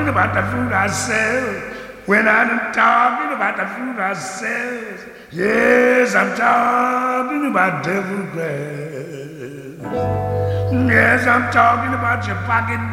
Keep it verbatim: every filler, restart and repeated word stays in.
talking about the fruit I sell, when I'm talking about the fruit I sell, yes, I'm talking about devil grass. Yes, I'm talking about your pocket